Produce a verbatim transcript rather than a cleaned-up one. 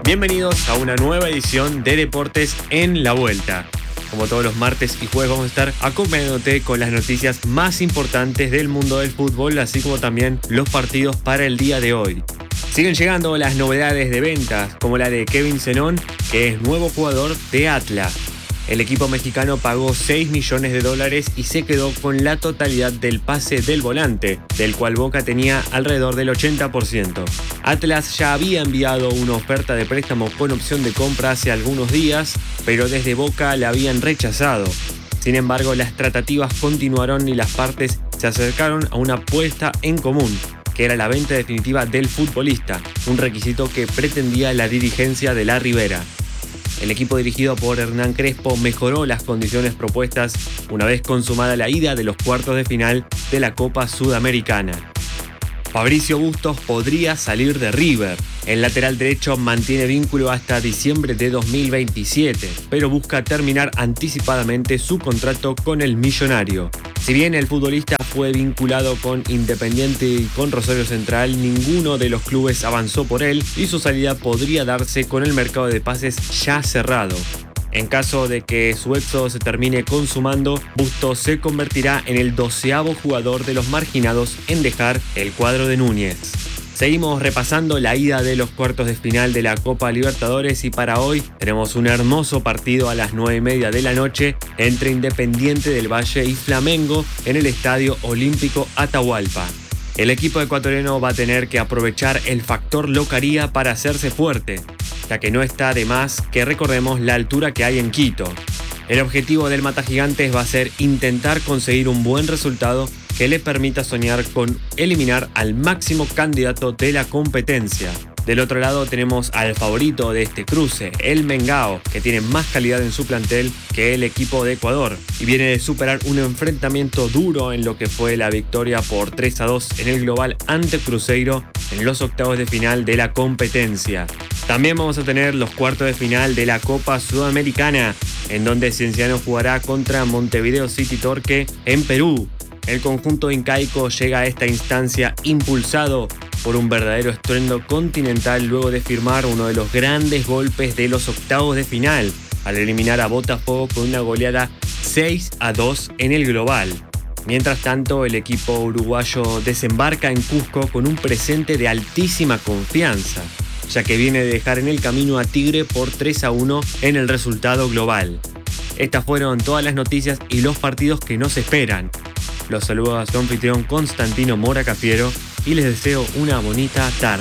Bienvenidos a una nueva edición de Deportes en la Vuelta. Como todos los martes y jueves vamos a estar acompañándote con las noticias más importantes del mundo del fútbol, así como también los partidos para el día de hoy. Siguen llegando las novedades de ventas, como la de Kevin Zenón, que es nuevo jugador de Atlas. El equipo mexicano pagó seis millones de dólares y se quedó con la totalidad del pase del volante, del cual Boca tenía alrededor del ochenta por ciento. Atlas ya había enviado una oferta de préstamo con opción de compra hace algunos días, pero desde Boca la habían rechazado. Sin embargo, las tratativas continuaron y las partes se acercaron a una apuesta en común, que era la venta definitiva del futbolista, un requisito que pretendía la dirigencia de la Ribera. El equipo dirigido por Hernán Crespo mejoró las condiciones propuestas una vez consumada la ida de los cuartos de final de la Copa Sudamericana. Fabricio Bustos podría salir de River. El lateral derecho mantiene vínculo hasta diciembre de dos mil veintisiete, pero busca terminar anticipadamente su contrato con el millonario. Si bien el futbolista fue vinculado con Independiente y con Rosario Central, ninguno de los clubes avanzó por él y su salida podría darse con el mercado de pases ya cerrado. En caso de que su éxodo se termine consumando, Bustos se convertirá en el doceavo jugador de los marginados en dejar el cuadro de Núñez. Seguimos repasando la ida de los cuartos de final de la Copa Libertadores y para hoy tenemos un hermoso partido a las nueve y media de la noche entre Independiente del Valle y Flamengo en el Estadio Olímpico Atahualpa. El equipo ecuatoriano va a tener que aprovechar el factor localía para hacerse fuerte, ya que no está de más que recordemos la altura que hay en Quito. El objetivo del Matagigantes va a ser intentar conseguir un buen resultado que le permita soñar con eliminar al máximo candidato de la competencia. Del otro lado tenemos al favorito de este cruce, el Mengao, que tiene más calidad en su plantel que el equipo de Ecuador y viene de superar un enfrentamiento duro en lo que fue la victoria por tres a dos en el global ante Cruzeiro en los octavos de final de la competencia. También vamos a tener los cuartos de final de la Copa Sudamericana, en donde Cienciano jugará contra Montevideo City Torque en Perú. El conjunto incaico llega a esta instancia impulsado por un verdadero estruendo continental luego de firmar uno de los grandes golpes de los octavos de final, al eliminar a Botafogo con una goleada seis a dos en el global. Mientras tanto, el equipo uruguayo desembarca en Cusco con un presente de altísima confianza, ya que viene de dejar en el camino a Tigre por tres a uno en el resultado global. Estas fueron todas las noticias y los partidos que nos esperan. Los saludos a su anfitrión Constantino Mora Cafiero y les deseo una bonita tarde.